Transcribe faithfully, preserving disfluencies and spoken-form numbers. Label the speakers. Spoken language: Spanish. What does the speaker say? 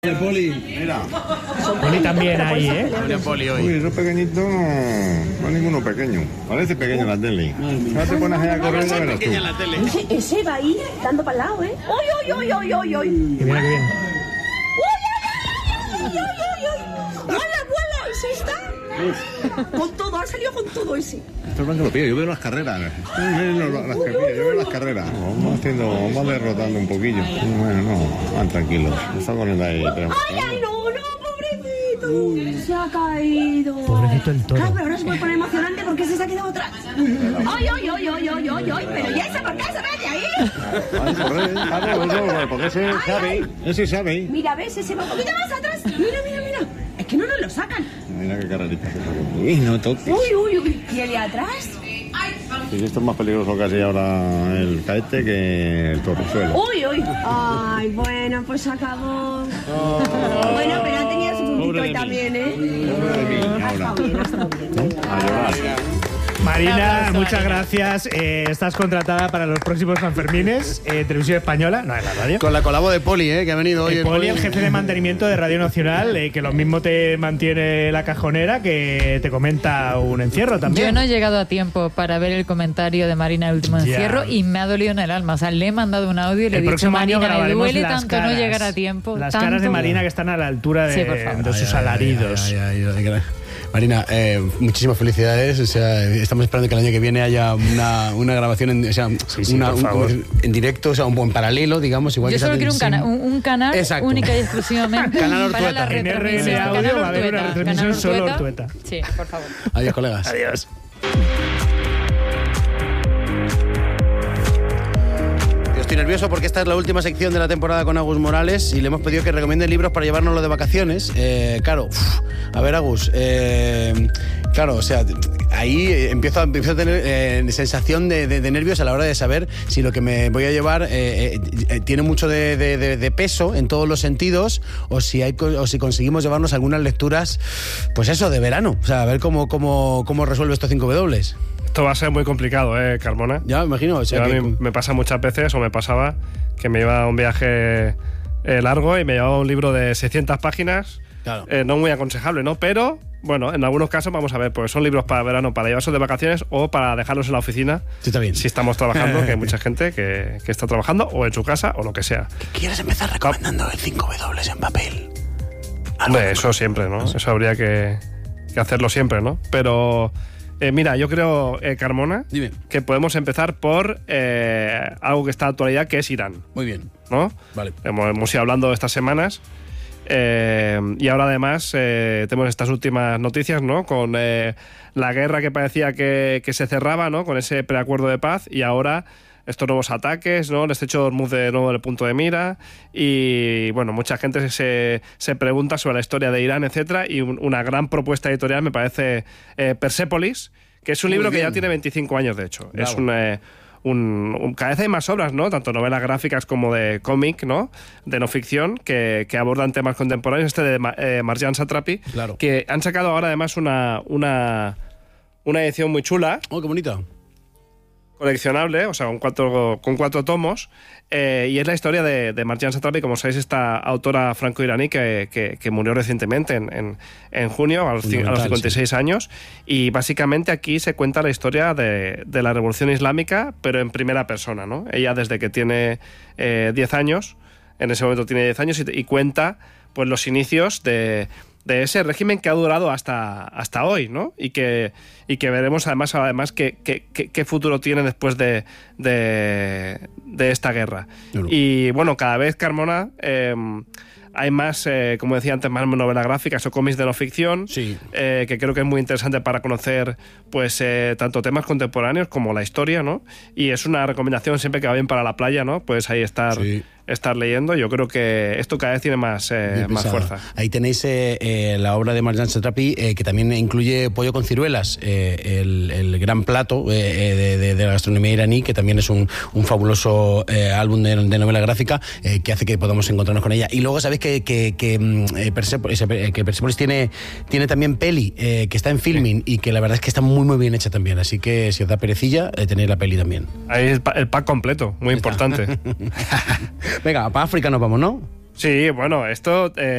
Speaker 1: El Poli,
Speaker 2: mira.
Speaker 3: Poli también ahí, ¿eh?
Speaker 2: Poli hoy.
Speaker 4: Uy, esos pequeñitos no, no hay ninguno pequeño. Parece pequeño en la tele. No te pones ahí a correr, ya verás tú.
Speaker 2: En la tele.
Speaker 5: Ese, ese va ahí dando para el lado, ¿eh? ¡Uy, uy, uy, uy, uy, uy!
Speaker 3: Que viene, que viene.
Speaker 5: ¡Uy, uy, uy, uy, uy! ¡Vuela, vuela! ¡Ese está! Con todo, ha salido con todo ese.
Speaker 4: Esto es lo que lo pillo, yo veo las carreras. Esto es lo- las que pillo, yo veo las carreras. Vamos haciendo, vamos derrotando un poquillo. Bueno, no, van tranquilos. Está corriendo ahí. pero-
Speaker 5: ¡Ay, ay, no, no, pobrecito! Se ha caído.
Speaker 3: Pobrecito el toro.
Speaker 5: Claro, pero ahora se puede poner emocionante porque ese se ha quedado atrás. ¡Ay, ay, ay, ay, ay, ay, ay! ¡Pero ya ese por qué se mete ahí!
Speaker 4: Van a correr, claro, eso, porque ese sabe, ese sabe.
Speaker 5: Mira, ¿ves? Ese va un poquito más atrás. Mira, mira, mira. Es que no nos lo sacan.
Speaker 4: Mira qué carrerita. Uy, no toques.
Speaker 5: Uy, uy, uy. ¿Y el de atrás?
Speaker 4: Sí, esto es más peligroso casi ahora el caete que el torrezuelo.
Speaker 5: Uy, uy. Ay, bueno, pues acabó. Bueno, pero ha tenido su puntito
Speaker 4: Pobre de
Speaker 5: hoy
Speaker 4: mí.
Speaker 5: también, ¿eh?
Speaker 4: Pobre de mí,
Speaker 5: Ha
Speaker 4: ahora.
Speaker 5: estado bien, ha estado bien.
Speaker 4: A llorar.
Speaker 3: Marina, muchas gracias. Eh, estás contratada para los próximos Sanfermines, eh, Televisión Española, no en la radio.
Speaker 2: Con la colabo de Poli, ¿eh? Que ha venido hoy.
Speaker 3: El Poli, el jefe de mantenimiento de Radio Nacional, eh, que lo mismo te mantiene la cajonera que te comenta un encierro también.
Speaker 6: Yo no he llegado a tiempo para ver el comentario de Marina el último
Speaker 3: Ya.
Speaker 6: encierro y me ha dolido en el alma. O sea, le he mandado un audio y le he
Speaker 3: El
Speaker 6: dicho,
Speaker 3: próximo año
Speaker 6: Marina, me
Speaker 3: grabaremos
Speaker 6: duele
Speaker 3: las
Speaker 6: tanto
Speaker 3: caras,
Speaker 6: no llegar a tiempo.
Speaker 3: Las
Speaker 6: tanto.
Speaker 3: caras de Marina que están a la altura de,
Speaker 6: Sí, por favor.
Speaker 3: de sus
Speaker 2: Ay, ay,
Speaker 3: alaridos.
Speaker 2: ay, ay, ay, ay, ay. Marina, eh, muchísimas felicidades. O sea, estamos esperando que el año que viene haya una, una grabación en, o sea,
Speaker 3: Sí, sí,
Speaker 2: una,
Speaker 3: por
Speaker 2: un-
Speaker 3: favor.
Speaker 2: en directo, o sea, un buen paralelo, digamos. Igual
Speaker 6: Yo
Speaker 2: que
Speaker 6: solo
Speaker 2: se
Speaker 6: quiero un,
Speaker 2: hacen
Speaker 6: cana-
Speaker 2: sin-
Speaker 6: un, un canal
Speaker 2: Exacto.
Speaker 6: única y exclusivamente
Speaker 2: Canal
Speaker 6: para
Speaker 2: Ortueta.
Speaker 6: la
Speaker 3: En R M
Speaker 6: retransmisión.
Speaker 3: Audio
Speaker 6: Canal
Speaker 3: va a haber una
Speaker 6: Ortueta,
Speaker 3: retransmisión
Speaker 6: Canal
Speaker 3: solo
Speaker 6: Ortueta.
Speaker 3: Ortueta.
Speaker 6: Sí, por favor.
Speaker 2: Adiós, colegas.
Speaker 3: Adiós.
Speaker 2: Yo estoy nervioso porque esta es la última sección de la temporada con Agus Morales y le hemos pedido que recomiende libros para llevárnoslo de vacaciones. Eh, claro, uf, a ver, Agus, eh, claro, o sea, ahí empiezo, a- empiezo a tener eh, sensación de, de- de nervios a la hora de saber si lo que me voy a llevar eh, eh, tiene mucho de, de- de- de peso en todos los sentidos o si, hay, co- o si conseguimos llevarnos algunas lecturas, pues eso, de verano. O sea, a ver cómo, cómo, cómo resuelve estos cinco W.
Speaker 7: Esto va a ser muy complicado, ¿eh, Carmona?
Speaker 2: Ya, me imagino. O sea,
Speaker 7: Yo a
Speaker 2: que-
Speaker 7: mí me pasa muchas veces, o me pasaba, que me iba a un viaje eh, largo y me llevaba un libro de seiscientas páginas,
Speaker 2: Claro.
Speaker 7: eh, no muy aconsejable, ¿no? Pero, bueno, en algunos casos vamos a ver, pues son libros para verano, para llevarse de vacaciones o para dejarlos en la oficina.
Speaker 2: Sí, está bien.
Speaker 7: Si estamos trabajando, que hay mucha gente que, que está trabajando, o en su casa, o lo que sea.
Speaker 2: ¿Quieres empezar recomendando el cinco W en papel?
Speaker 7: Hombre, eso siempre, ¿no? Eso habría que, que hacerlo siempre, ¿no? Pero, eh, mira, yo creo, eh, Carmona,
Speaker 2: Dime.
Speaker 7: que podemos empezar por eh, algo que está en actualidad, que es Irán,
Speaker 2: Muy bien.
Speaker 7: ¿no?
Speaker 2: Vale.
Speaker 7: Hemos, hemos ido hablando estas semanas eh, y ahora además eh, tenemos estas últimas noticias, ¿no? Con eh, la guerra que parecía que, que se cerraba, ¿no? Con ese preacuerdo de paz y ahora estos nuevos ataques, ¿no? El estrecho de Hormuz de nuevo en el punto de mira y, bueno, mucha gente se, se pregunta sobre la historia de Irán, etcétera, y un- una gran propuesta editorial me parece eh, Persépolis, que es un
Speaker 2: Muy
Speaker 7: libro que
Speaker 2: bien.
Speaker 7: ya tiene veinticinco años, de hecho.
Speaker 2: Bravo.
Speaker 7: Es un... eh, un, un- cada vez hay más obras, ¿no? Tanto novelas gráficas como de cómic, ¿no? De no ficción, que, que abordan temas contemporáneos. Este de Ma- eh, Marjan Satrapi,
Speaker 2: Claro.
Speaker 7: que han sacado ahora además una, una, una edición muy chula,
Speaker 2: Oh, qué bonito.
Speaker 7: coleccionable, o sea, con cuatro, con cuatro tomos, eh, y es la historia de, de Marjan Satrapi, como sabéis, esta autora franco-iraní que, que, que murió recientemente en, en, en junio, a los, ci- a los
Speaker 2: Fundamental,
Speaker 7: cincuenta y seis años, y básicamente aquí se cuenta la historia de, de la Revolución Islámica, pero en primera persona, ¿no? Ella desde que tiene eh, diez años, en ese momento tiene diez años, y, y cuenta pues los inicios de, de ese régimen que ha durado hasta, hasta hoy, ¿no? Y que, y que veremos además, además qué, qué, qué- qué futuro tiene después de, de, de esta guerra.
Speaker 2: Claro.
Speaker 7: Y bueno, cada vez, Carmona, eh, hay más, eh, como decía antes, más novelas gráficas o cómics de no ficción,
Speaker 2: Sí.
Speaker 7: eh, que creo que es muy interesante para conocer pues eh, tanto temas contemporáneos como la historia, ¿no? Y es una recomendación siempre que va bien para la playa, ¿no? Puedes ahí estar,
Speaker 2: Sí.
Speaker 7: estar leyendo. Yo creo que esto cada vez tiene más, eh,
Speaker 2: Bien
Speaker 7: más
Speaker 2: pensado.
Speaker 7: fuerza.
Speaker 2: Ahí tenéis eh, eh, la obra de Marjan Satrapi, eh, que también incluye pollo con ciruelas, eh, el, el gran plato eh, eh, de, de- de la gastronomía iraní, que también es un, un fabuloso eh, álbum de, de novela gráfica eh, que hace que podamos encontrarnos con ella. Y luego sabéis que, que, que, mm, eh, Persepolis, eh, que Persepolis tiene, tiene también peli, eh, que está en filming y que la verdad es que está muy muy bien hecha también. Así que si os da perecilla, eh, tenéis la peli también.
Speaker 7: Ahí el, pa- el pack completo, muy importante.
Speaker 2: Venga, para África nos vamos, ¿no?
Speaker 7: Sí, bueno, esto... eh,